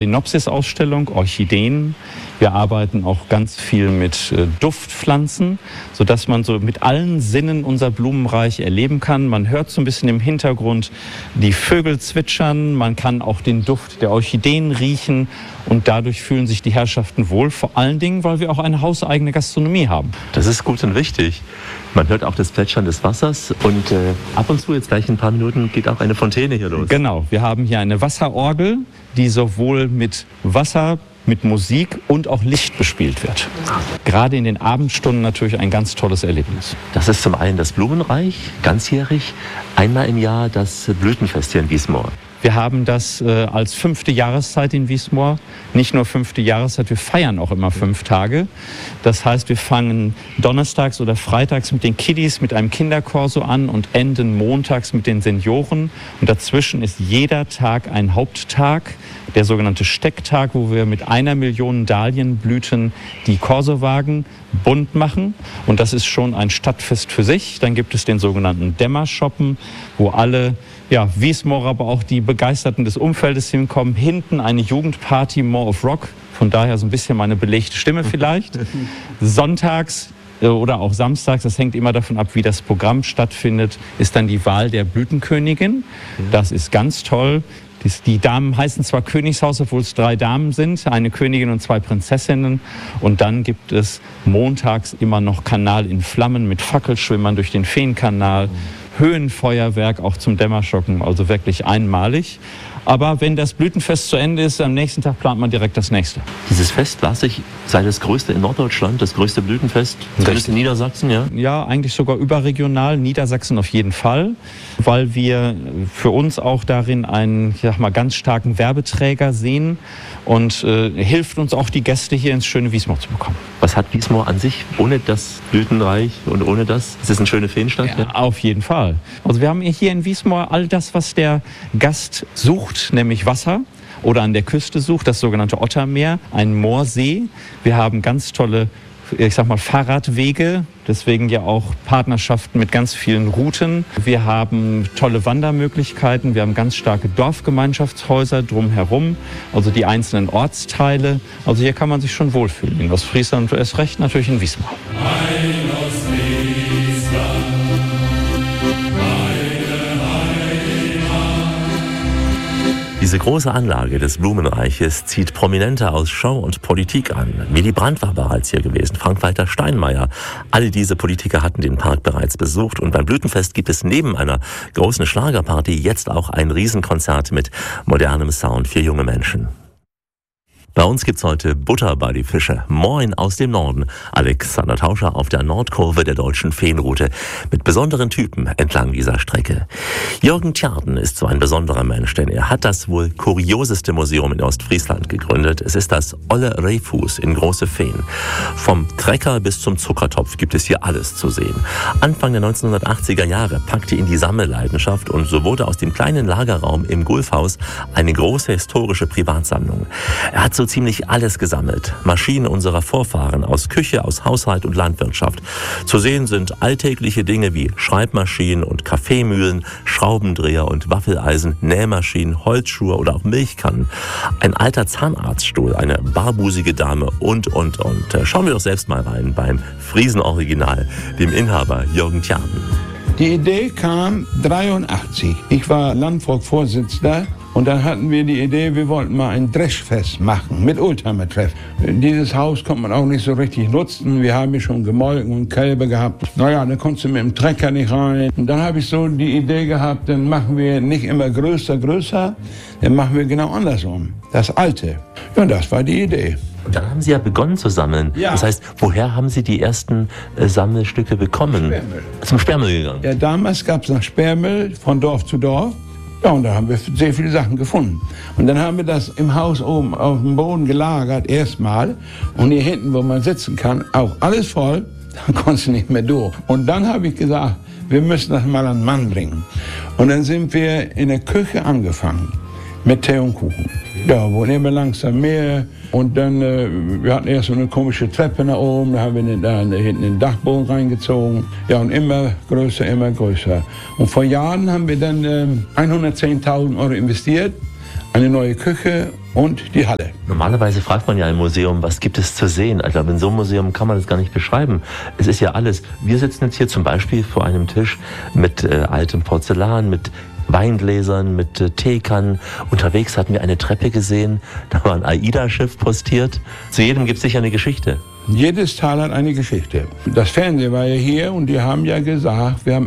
Phänomena-Ausstellung, Orchideen. Wir arbeiten auch ganz viel mit Duftpflanzen, sodass man so mit allen Sinnen unser Blumenreich erleben kann. Man hört so ein bisschen im Hintergrund die Vögel zwitschern, man kann auch den Duft der Orchideen riechen und dadurch fühlen sich die Herrschaften wohl, vor allen Dingen, weil wir auch eine hauseigene Gastronomie haben. Das ist gut und wichtig. Man hört auch das Plätschern des Wassers und ab und zu, jetzt gleich in ein paar Minuten, geht auch eine Fontäne hier los. Genau, wir haben hier eine Wasserorgel, die sowohl mit Wasser, mit Musik und auch Licht bespielt wird. Gerade in den Abendstunden natürlich ein ganz tolles Erlebnis. Das ist zum einen das Blumenreich, ganzjährig, einmal im Jahr das Blütenfest hier in Wiesmoor. Wir haben das als 5. Jahreszeit in Wiesmoor. Nicht nur 5. Jahreszeit, wir feiern auch immer 5 Tage. Das heißt, wir fangen donnerstags oder freitags mit den Kiddies, mit einem Kinderkorso an und enden montags mit den Senioren. Und dazwischen ist jeder Tag ein Haupttag, der sogenannte Stecktag, wo wir mit 1 Million Dahlienblüten die Korsowagen bunt machen. Und das ist schon ein Stadtfest für sich. Dann gibt es den sogenannten Dämmerschoppen, wo alle Wiesmoorer, aber auch die Begeisterten des Umfeldes hinkommen. Hinten eine Jugendparty, More of Rock. Von daher so ein bisschen meine belegte Stimme vielleicht. Sonntags oder auch samstags, das hängt immer davon ab, wie das Programm stattfindet, ist dann die Wahl der Blütenkönigin. Das ist ganz toll. Die Damen heißen zwar Königshaus, obwohl es 3 Damen sind, eine Königin und 2 Prinzessinnen. Und dann gibt es montags immer noch Kanal in Flammen mit Fackelschwimmern durch den Feenkanal. Höhenfeuerwerk auch zum Dämmerschoppen, also wirklich einmalig. Aber wenn das Blütenfest zu Ende ist, am nächsten Tag plant man direkt das nächste. Dieses Fest, las ich, sei das größte in Norddeutschland, das größte Blütenfest, zumindest in Niedersachsen, ja? Ja, eigentlich sogar überregional, Niedersachsen auf jeden Fall, weil wir für uns auch darin einen, ganz starken Werbeträger sehen und hilft uns auch, die Gäste hier ins schöne Wiesmoor zu bekommen. Was hat Wiesmoor an sich ohne das Blütenreich und ohne das? Ist es eine schöne Feenstadt? Ja, auf jeden Fall. Also wir haben hier in Wiesmoor all das, was der Gast sucht, nämlich Wasser oder an der Küste sucht, das sogenannte Ottermeer, ein Moorsee. Wir haben ganz tolle, Fahrradwege, deswegen ja auch Partnerschaften mit ganz vielen Routen. Wir haben tolle Wandermöglichkeiten, wir haben ganz starke Dorfgemeinschaftshäuser drumherum, also die einzelnen Ortsteile. Also hier kann man sich schon wohlfühlen. In Ostfriesland erst recht natürlich in Wiesmoor. Diese große Anlage des Blumenreiches zieht Prominente aus Show und Politik an. Willy Brandt war bereits hier gewesen, Frank-Walter Steinmeier. Alle diese Politiker hatten den Park bereits besucht. Und beim Blütenfest gibt es neben einer großen Schlagerparty jetzt auch ein Riesenkonzert mit modernem Sound für junge Menschen. Bei uns gibt's heute Butter bei die Fische. Moin aus dem Norden. Alexander Tauscher auf der Nordkurve der deutschen Feenroute mit besonderen Typen entlang dieser Strecke. Jürgen Tjarden ist so ein besonderer Mensch, denn er hat das wohl kurioseste Museum in Ostfriesland gegründet. Es ist das Olle Rehfuß in Große Feen. Vom Trecker bis zum Zuckertopf gibt es hier alles zu sehen. Anfang der 1980er Jahre packte ihn die Sammelleidenschaft und so wurde aus dem kleinen Lagerraum im Gulfhaus eine große historische Privatsammlung. Er hat so ziemlich alles gesammelt. Maschinen unserer Vorfahren aus Küche, aus Haushalt und Landwirtschaft. Zu sehen sind alltägliche Dinge wie Schreibmaschinen und Kaffeemühlen, Schraubendreher und Waffeleisen, Nähmaschinen, Holzschuhe oder auch Milchkannen. Ein alter Zahnarztstuhl, eine barbusige Dame und. Schauen wir doch selbst mal rein beim Friesen-Original, dem Inhaber Jürgen Tjarden. Die Idee kam 1983. Ich war Landvolk-Vorsitzender. Und dann hatten wir die Idee, wir wollten mal ein Dreschfest machen mit Oldtimer-Treff. Dieses Haus konnte man auch nicht so richtig nutzen. Wir haben hier schon gemolken und Kälber gehabt. Naja, da konntest du mit dem Trecker nicht rein. Und dann habe ich so die Idee gehabt, dann machen wir nicht immer größer, dann machen wir genau andersrum. Das Alte. Ja, das war die Idee. Und dann haben Sie ja begonnen zu sammeln. Ja. Das heißt, woher haben Sie die ersten Sammelstücke bekommen? Sperrmüll. Zum Sperrmüll gegangen? Ja, damals gab es noch Sperrmüll von Dorf zu Dorf. Ja, und da haben wir sehr viele Sachen gefunden. Und dann haben wir das im Haus oben auf dem Boden gelagert, erstmal. Und hier hinten, wo man sitzen kann, auch alles voll. Dann konntest du nicht mehr durch. Und dann habe ich gesagt, wir müssen das mal an den Mann bringen. Und dann sind wir in der Küche angefangen mit Tee und Kuchen. Ja, wurden immer langsam mehr. Und dann, wir hatten erst so eine komische Treppe nach oben, da haben wir da hinten den Dachboden reingezogen. Ja, und immer größer, immer größer. Und vor Jahren haben wir dann 110.000 Euro investiert. eine neue Küche und die Halle. Normalerweise fragt man ja im Museum, was gibt es zu sehen? Also in so einem Museum kann man das gar nicht beschreiben. Es ist ja alles. Wir sitzen jetzt hier zum Beispiel vor einem Tisch mit altem Porzellan, mit Weingläsern, mit Teekannen. Unterwegs hatten wir eine Treppe gesehen, da war ein AIDA-Schiff postiert. Zu jedem gibt es sicher eine Geschichte. Jedes Teil hat eine Geschichte. Das Fernsehen war ja hier und die haben ja gesagt, wir haben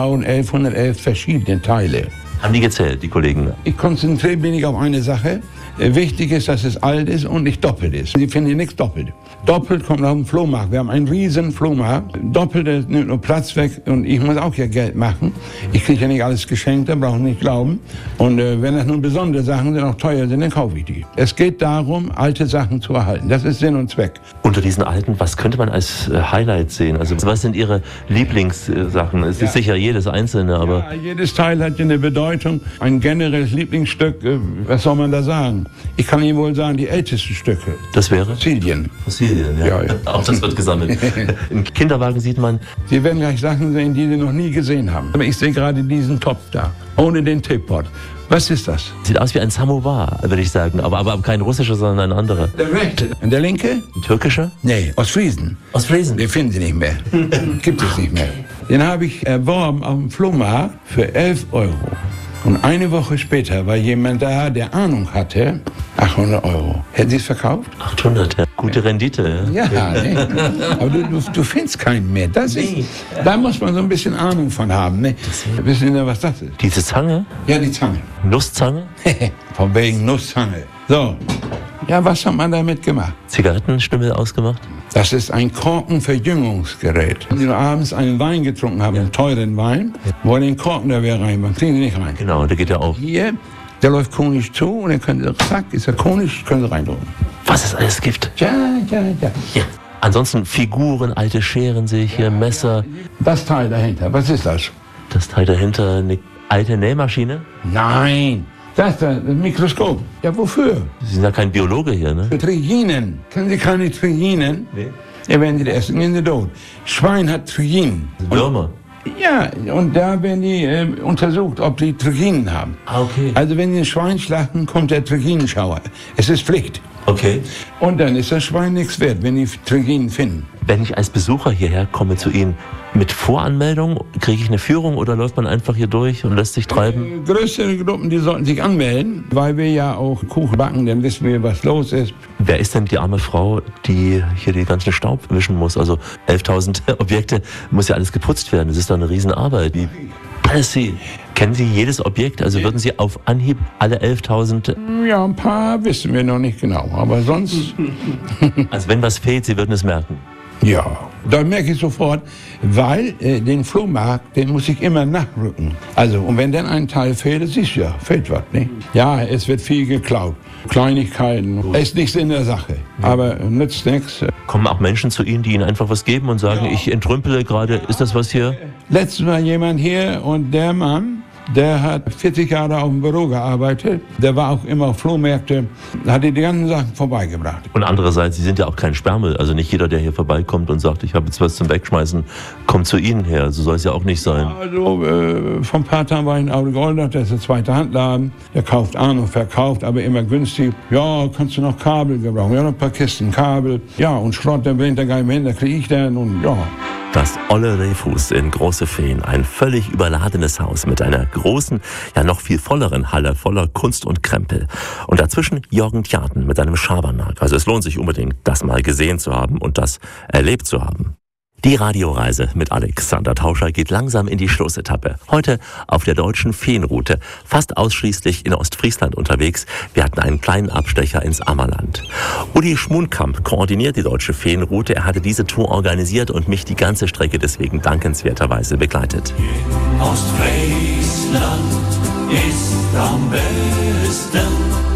11.1111 verschiedene Teile. Haben die gezählt, die Kollegen? Ich konzentriere mich auf eine Sache. Wichtig ist, dass es alt ist und nicht doppelt ist. Sie finden hier nichts doppelt. Doppelt kommt auf den Flohmarkt. Wir haben einen riesen Flohmarkt. Doppelt nimmt nur Platz weg und ich muss auch ja Geld machen. Ich kriege ja nicht alles geschenkt, da brauchen Sie nicht glauben. Und wenn das nun besondere Sachen sind, auch teuer sind, dann kaufe ich die. Es geht darum, alte Sachen zu erhalten. Das ist Sinn und Zweck. Unter diesen alten, was könnte man als Highlight sehen? Also was sind Ihre Lieblingssachen? Es ist sicher jedes einzelne, aber... Ja, jedes Teil hat ja eine Bedeutung. Ein generelles Lieblingsstück, was soll man da sagen? Ich kann Ihnen wohl sagen, die ältesten Stücke. Das wäre? Fossilien. Fossilien, ja. Ja. Auch das wird gesammelt. Im Kinderwagen sieht man... Sie werden gleich Sachen sehen, die Sie noch nie gesehen haben. Aber ich sehe gerade diesen Topf da, ohne den Teepot. Was ist das? Sieht aus wie ein Samovar, würde ich sagen. Aber kein russischer, sondern ein anderer. Der rechte. Und der linke? Ein türkischer? Nee, aus Friesen. Aus Friesen? Den finden Sie nicht mehr. Gibt es nicht mehr. Den habe ich erworben auf dem Flohmarkt für 11 €. Und eine Woche später war jemand da, der Ahnung hatte, 800 €. Hätten Sie es verkauft? 800, ja. Gute Rendite. Ja, nee. Aber du findest keinen mehr. Das ist, da muss man so ein bisschen Ahnung von haben. Ne? Wissen Sie, was das ist? Diese Zange? Ja, die Zange. Nusszange? Von wegen Nusszange. So. Ja, was hat man damit gemacht? Zigarettenstümmel ausgemacht? Das ist ein Korkenverjüngungsgerät. Wenn Sie nur abends einen Wein getrunken haben, einen teuren Wein, wo den Korken da wieder reinmachen, kriegen Sie nicht rein. Genau, der geht ja auf. Hier, der läuft konisch zu und dann können Sie, zack, ist er konisch, können Sie reindrücken. Was es alles gibt. Ja. Ja. Ansonsten Figuren, alte Scheren sehe ich hier, Messer. Das Teil dahinter, was ist das? Das Teil dahinter, eine alte Nähmaschine? Nein, das ist das Mikroskop. Ja, wofür? Sie sind ja kein Biologe hier, ne? Für Triginen. Kennen Sie keine Triginen? Nee. Ja, wenn Sie das essen, gehen Sie tot. Schwein hat Triginen. Würmer? Ja, und da werden die untersucht, ob die Triginen haben. Ah, okay. Also wenn Sie ein Schwein schlachten, kommt der Triginenschauer. Es ist Pflicht. Okay. Und dann ist das Schwein nichts wert, wenn die Triginen finden. Wenn ich als Besucher hierher komme zu Ihnen, mit Voranmeldung, kriege ich eine Führung oder läuft man einfach hier durch und lässt sich treiben? Größere Gruppen, die sollten sich anmelden, weil wir ja auch Kuchen backen, dann wissen wir, was los ist. Wer ist denn die arme Frau, die hier den ganzen Staub wischen muss? Also 11.000 Objekte, muss ja alles geputzt werden. Das ist doch eine Riesenarbeit. Alles Sie. Kennen Sie jedes Objekt? Also würden Sie auf Anhieb alle 11.000... Ja, ein paar wissen wir noch nicht genau, aber sonst... Also wenn was fehlt, Sie würden es merken? Ja, da merke ich sofort, weil den Flohmarkt, den muss ich immer nachrücken. Also, und wenn dann ein Teil fehlt, siehst du ja, fehlt was, ne? Ja, es wird viel geklaut. Kleinigkeiten. Ist nichts in der Sache, aber nützt nichts. Kommen auch Menschen zu Ihnen, die Ihnen einfach was geben und sagen, ich entrümpele gerade, ist das was hier? Letztes Mal jemand hier und der Mann, der hat 40 Jahre auf dem Büro gearbeitet. Der war auch immer auf Flohmärkte, hat die ganzen Sachen vorbeigebracht. Und andererseits, Sie sind ja auch kein Sperrmüll. Also nicht jeder, der hier vorbeikommt und sagt, ich habe jetzt was zum Wegschmeißen, kommt zu Ihnen her. So soll es ja auch nicht sein. Also vor ein paar Tagen war ich in Audi Goldach, das ist ein zweiter Handladen. Der kauft an und verkauft, aber immer günstig. Ja, kannst du noch Kabel gebrauchen? Ja, noch ein paar Kisten Kabel. Ja, und Schrott, der bringt der gar nicht mehr hin, da kriege ich dann und ja. Das Olle Rehfuß in Große Feen, ein völlig überladenes Haus mit einer großen, ja noch viel volleren Halle voller Kunst und Krempel. Und dazwischen Jürgen Tjaden mit seinem Schabernack. Also es lohnt sich unbedingt, das mal gesehen zu haben und das erlebt zu haben. Die Radioreise mit Alexander Tauscher geht langsam in die Schlussetappe. Heute auf der deutschen Feenroute, fast ausschließlich in Ostfriesland unterwegs. Wir hatten einen kleinen Abstecher ins Ammerland. Uli Schmunkamp koordiniert die deutsche Feenroute. Er hatte diese Tour organisiert und mich die ganze Strecke deswegen dankenswerterweise begleitet. Ostfriesland ist am besten,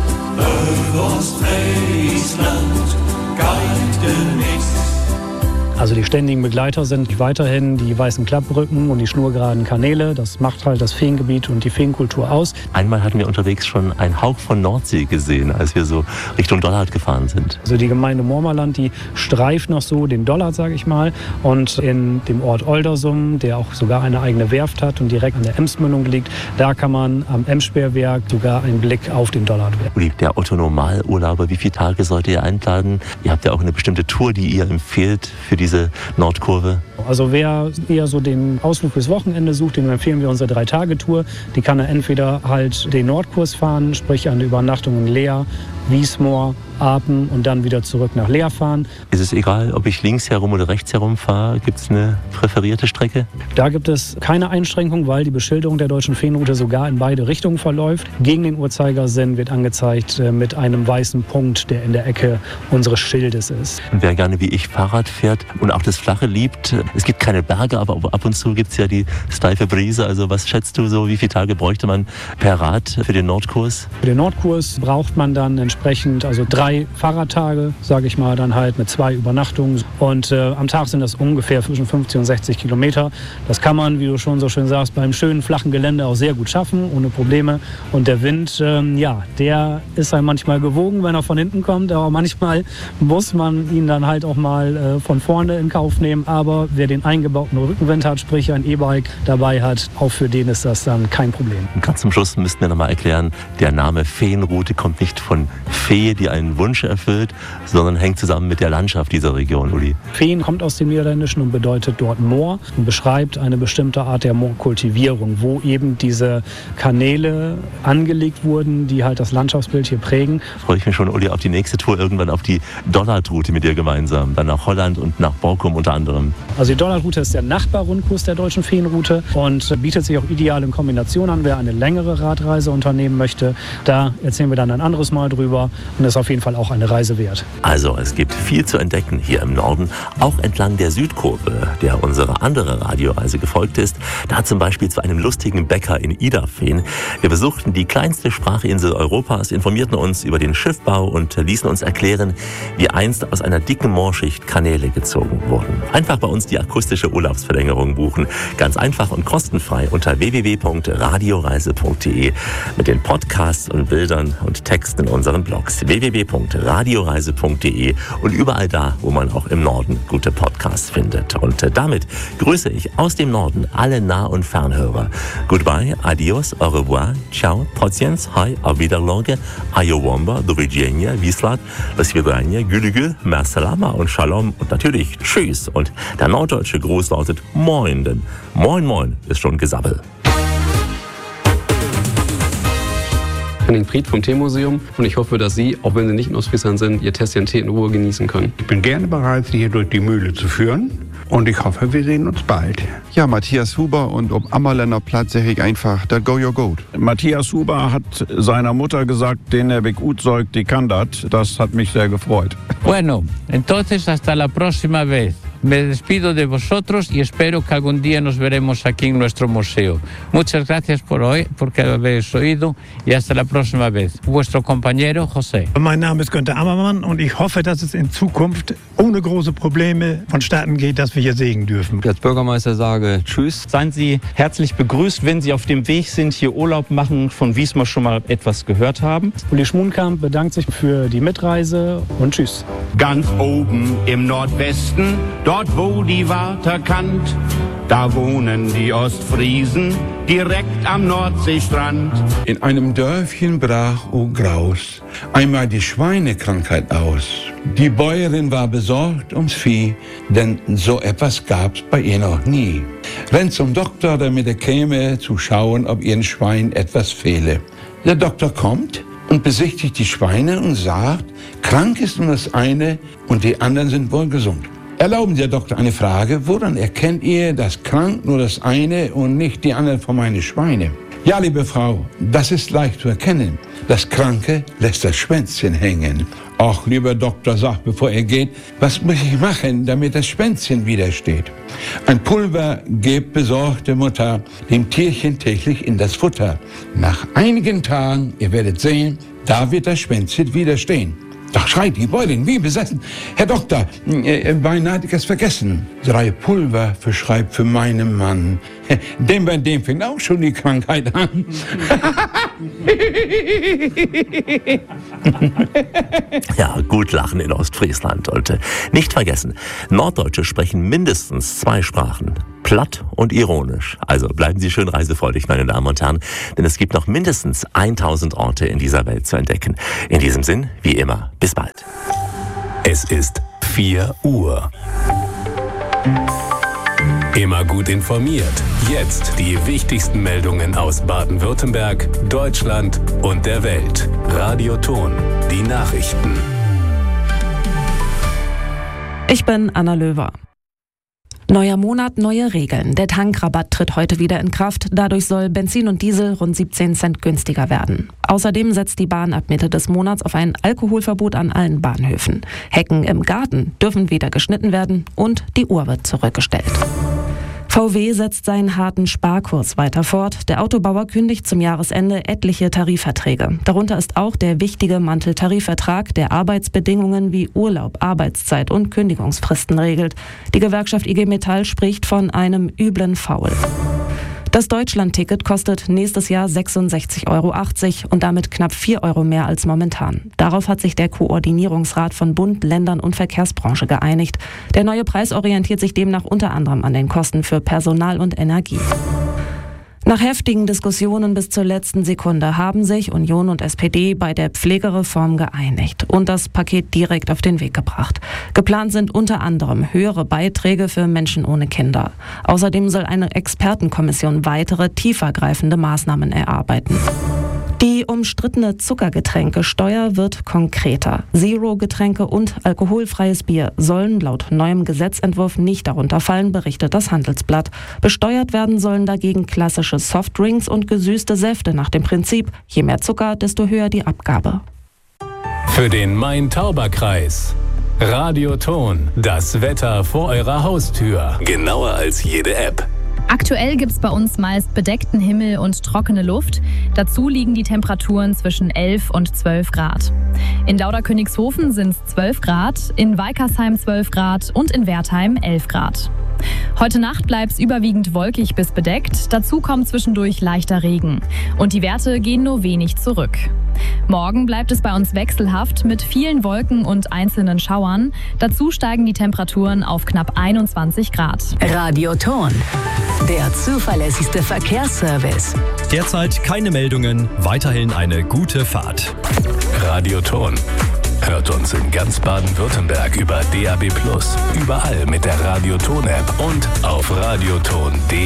Ostfriesland geht nichts. Also die ständigen Begleiter sind weiterhin die weißen Klappbrücken und die schnurgeraden Kanäle. Das macht halt das Feengebiet und die Feenkultur aus. Einmal hatten wir unterwegs schon einen Hauch von Nordsee gesehen, als wir so Richtung Dollard gefahren sind. Also die Gemeinde Mormerland, die streift noch so den Dollard, sage ich mal. Und in dem Ort Oldersum, der auch sogar eine eigene Werft hat und direkt an der Emsmündung liegt, da kann man am Emsperrwerk sogar einen Blick auf den Dollard werfen. Uli, der Otto-Normalurlauber, wie viele Tage sollt ihr einplanen? Ihr habt ja auch eine bestimmte Tour, die ihr empfehlt für diese Nordkurve. Also wer eher so den Ausflug fürs Wochenende sucht, dem empfehlen wir unsere 3-Tage-Tour. Die kann er entweder halt den Nordkurs fahren, sprich eine Übernachtung in Leer, Wiesmoor, Apen und dann wieder zurück nach Leer fahren. Ist es egal, ob ich links herum oder rechts herum fahre? Gibt es eine präferierte Strecke? Da gibt es keine Einschränkung, weil die Beschilderung der deutschen Feenroute sogar in beide Richtungen verläuft. Gegen den Uhrzeigersinn wird angezeigt mit einem weißen Punkt, der in der Ecke unseres Schildes ist. Und wer gerne wie ich Fahrrad fährt und auch das Flache liebt, es gibt keine Berge, aber ab und zu gibt es ja die steife Brise. Also was schätzt du so, wie viele Tage bräuchte man per Rad für den Nordkurs? Für den Nordkurs braucht man dann entsprechend 3 Fahrradtage, sage ich mal, dann halt mit 2 Übernachtungen. Und am Tag sind das ungefähr zwischen 50 und 60 Kilometer. Das kann man, wie du schon so schön sagst, beim schönen flachen Gelände auch sehr gut schaffen, ohne Probleme. Und der Wind, der ist halt manchmal gewogen, wenn er von hinten kommt. Aber manchmal muss man ihn dann halt auch mal von vorne in Kauf nehmen. Aber wer den eingebauten Rückenwind hat, sprich ein E-Bike dabei hat, auch für den ist das dann kein Problem. Und ganz zum Schluss müssten wir noch mal erklären, der Name Feenroute kommt nicht von Fee, die einen Wunsch erfüllt, sondern hängt zusammen mit der Landschaft dieser Region, Uli. Feen kommt aus dem Niederländischen und bedeutet dort Moor und beschreibt eine bestimmte Art der Moorkultivierung, wo eben diese Kanäle angelegt wurden, die halt das Landschaftsbild hier prägen. Freue ich mich schon, Uli, auf die nächste Tour irgendwann auf die Dollardroute mit dir gemeinsam, dann nach Holland und nach Borkum unter anderem. Also die Dollardroute ist der Nachbarrundkurs der deutschen Feenroute und bietet sich auch ideal in Kombination an, wer eine längere Radreise unternehmen möchte. Da erzählen wir dann ein anderes Mal drüber und ist auf jeden Fall auch eine Reise wert. Also es gibt viel zu entdecken hier im Norden, auch entlang der Südkurve, der unsere andere Radioreise gefolgt ist. Da zum Beispiel zu einem lustigen Bäcker in Idafeen. Wir besuchten die kleinste Sprachinsel Europas, informierten uns über den Schiffbau und ließen uns erklären, wie einst aus einer dicken Moorschicht Kanäle gezogen wurden. Einfach bei uns die akustische Urlaubsverlängerung buchen. Ganz einfach und kostenfrei unter www.radioreise.de mit den Podcasts und Bildern und Texten in unseren Blogs. www.radioreise.de und überall da, wo man auch im Norden gute Podcasts findet. Und damit grüße ich aus dem Norden alle Nah- und Fernhörer. Goodbye, adios, au revoir, ciao, pociens, hi, auf Wiederlage, ayowomba, do widzenia, Wislat, do svidania, gülügül, mersalama und shalom und natürlich tschüss. Und der norddeutsche Gruß lautet moin, denn moin moin ist schon Gesabbel. Henning Priet vom Teemuseum und ich hoffe, dass Sie, auch wenn Sie nicht in Ostfriesland sind, Ihr Tässchen-Tee in Ruhe genießen können. Ich bin gerne bereit, Sie hier durch die Mühle zu führen und ich hoffe, wir sehen uns bald. Ja, Matthias Huber und ob Ammerländer Platz sag ich einfach, that go your goat. Matthias Huber hat seiner Mutter gesagt, den er weg gut säugt, die kann das. Das hat mich sehr gefreut. Bueno, entonces hasta la próxima vez. Me despido de vosotros y espero que algún día nos veremos aquí en nuestro museo. Muchas gracias por habéis oído y hasta la próxima vez. Vuestro compañero José. Mein Name ist Günther Ammermann und ich hoffe, dass es in Zukunft ohne große Probleme vonstatten geht, dass wir hier segeln dürfen. Als Bürgermeister sage Tschüss. Seien Sie herzlich begrüßt, wenn Sie auf dem Weg sind, hier Urlaub machen, von Wismar schon mal etwas gehört haben. Uli Schmunkamp bedankt sich für die Mitreise und tschüss. Ganz oben im Nordwesten, dort wo die Warther kannt, da wohnen die Ostfriesen direkt am Nordseestrand. In einem Dörfchen brach, o Graus, einmal die Schweinekrankheit aus. Die Bäuerin war besorgt ums Vieh, denn so etwas gab's bei ihr noch nie. Rennt zum Doktor, damit er käme, zu schauen, ob ihren Schwein etwas fehle. Der Doktor kommt und besichtigt die Schweine und sagt, krank ist nur das eine und die anderen sind wohl gesund. Erlauben Sie, Herr Doktor, eine Frage. Woran erkennt ihr, dass krank nur das eine und nicht die anderen von meinen Schweine? Ja, liebe Frau, das ist leicht zu erkennen. Das Kranke lässt das Schwänzchen hängen. Ach, lieber Doktor, sagt, bevor er geht, was muss ich machen, damit das Schwänzchen wieder steht? Ein Pulver gibt besorgte Mutter dem Tierchen täglich in das Futter. Nach einigen Tagen, ihr werdet sehen, da wird das Schwänzchen wieder stehen. Da schreit die Bäuerin wie besessen. Herr Doktor, beinahe hatte ich es vergessen. 3 Pulver verschreibt für meinen Mann. Bei dem fängt auch schon die Krankheit an. Ja, gut lachen in Ostfriesland. Und nicht vergessen, Norddeutsche sprechen mindestens 2 Sprachen. Platt und ironisch. Also bleiben Sie schön reisefreudig, meine Damen und Herren, denn es gibt noch mindestens 1000 Orte in dieser Welt zu entdecken. In diesem Sinn, wie immer, bis bald. Es ist 4 Uhr. Immer gut informiert. Jetzt die wichtigsten Meldungen aus Baden-Württemberg, Deutschland und der Welt. Radio Ton, die Nachrichten. Ich bin Anna Löwer. Neuer Monat, neue Regeln. Der Tankrabatt tritt heute wieder in Kraft. Dadurch soll Benzin und Diesel rund 17 Cent günstiger werden. Außerdem setzt die Bahn ab Mitte des Monats auf ein Alkoholverbot an allen Bahnhöfen. Hecken im Garten dürfen wieder geschnitten werden und die Uhr wird zurückgestellt. VW setzt seinen harten Sparkurs weiter fort. Der Autobauer kündigt zum Jahresende etliche Tarifverträge. Darunter ist auch der wichtige Manteltarifvertrag, der Arbeitsbedingungen wie Urlaub, Arbeitszeit und Kündigungsfristen regelt. Die Gewerkschaft IG Metall spricht von einem üblen Faul. Das Deutschland-Ticket kostet nächstes Jahr 66,80 € und damit knapp 4 € mehr als momentan. Darauf hat sich der Koordinierungsrat von Bund, Ländern und Verkehrsbranche geeinigt. Der neue Preis orientiert sich demnach unter anderem an den Kosten für Personal und Energie. Nach heftigen Diskussionen bis zur letzten Sekunde haben sich Union und SPD bei der Pflegereform geeinigt und das Paket direkt auf den Weg gebracht. Geplant sind unter anderem höhere Beiträge für Menschen ohne Kinder. Außerdem soll eine Expertenkommission weitere, tiefergreifende Maßnahmen erarbeiten. Die umstrittene Zuckergetränkesteuer wird konkreter. Zero-Getränke und alkoholfreies Bier sollen laut neuem Gesetzentwurf nicht darunter fallen, berichtet das Handelsblatt. Besteuert werden sollen dagegen klassische Softdrinks und gesüßte Säfte nach dem Prinzip, je mehr Zucker, desto höher die Abgabe. Für den Main-Tauber-Kreis. Radio Ton, das Wetter vor eurer Haustür. Genauer als jede App. Aktuell gibt es bei uns meist bedeckten Himmel und trockene Luft. Dazu liegen die Temperaturen zwischen 11 und 12 Grad. In Lauderkönigshofen sind es 12 Grad, in Weikersheim 12 Grad und in Wertheim 11 Grad. Heute Nacht bleibt es überwiegend wolkig bis bedeckt. Dazu kommt zwischendurch leichter Regen. Und die Werte gehen nur wenig zurück. Morgen bleibt es bei uns wechselhaft mit vielen Wolken und einzelnen Schauern. Dazu steigen die Temperaturen auf knapp 21 Grad. Radio Ton, der zuverlässigste Verkehrsservice. Derzeit keine Meldungen, weiterhin eine gute Fahrt. Radio Ton. Hört uns in ganz Baden-Württemberg über DAB+, überall mit der Radio Ton App und auf radioton.de.